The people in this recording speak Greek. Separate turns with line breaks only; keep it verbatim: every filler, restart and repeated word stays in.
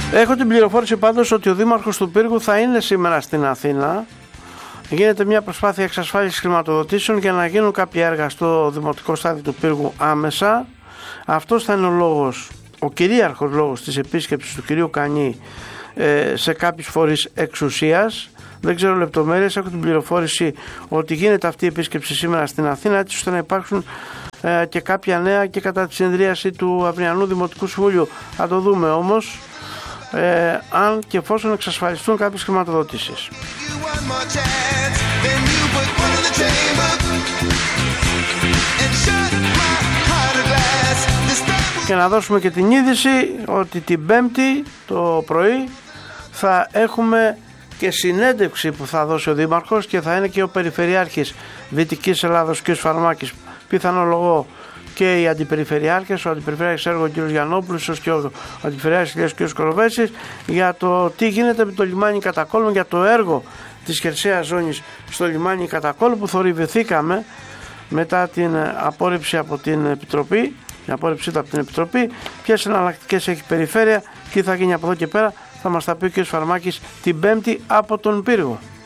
Έχω την πληροφόρηση πάντως ότι ο Δήμαρχος του Πύργου θα είναι σήμερα στην Αθήνα. Γίνεται μια προσπάθεια εξασφάλισης χρηματοδοτήσεων για να γίνουν κάποια έργα στο Δημοτικό Στάδιο του Πύργου άμεσα. Αυτός θα είναι ο λόγος, ο κυρίαρχος λόγος της επίσκεψης του κυρίου Κανή ε, σε κάποιους φορείς εξουσίας. Δεν ξέρω λεπτομέρειες, έχω την πληροφόρηση ότι γίνεται αυτή η επίσκεψη σήμερα στην Αθήνα, έτσι ώστε να υπάρξουν ε, και κάποια νέα και κατά τη συνεδρίαση του αυριανού Δημοτικού Συμβουλίου. Θα το δούμε όμως, ε, αν και εφόσον εξασφαλιστούν κάποιες χρηματοδοτήσεις. Και να δώσουμε και την είδηση ότι την Πέμπτη το πρωί θα έχουμε και συνέντευξη που θα δώσει ο Δήμαρχος και θα είναι και ο Περιφερειάρχης Δυτικής Ελλάδος κ. Φαρμάκης, πιθανολογώ και οι αντιπεριφερειάρχες, ο αντιπεριφερειάρχης έργο κ. Γιαννόπουλος και ο αντιπεριφερειάρχης κ. Κοροβέσης, για το τι γίνεται με το λιμάνι Κατακόλου, για το έργο της χερσαίας ζώνης στο λιμάνι Κατακόλου που θορυβηθήκαμε μετά την απόρριψη από την Επιτροπή, την απόρριψή του από την Επιτροπή, ποιες εναλλακτικές έχει η περιφέρεια, τι θα γίνει από εδώ και πέρα, θα μας τα πει ο κ. Φαρμάκης την Πέμπτη από τον Πύργο.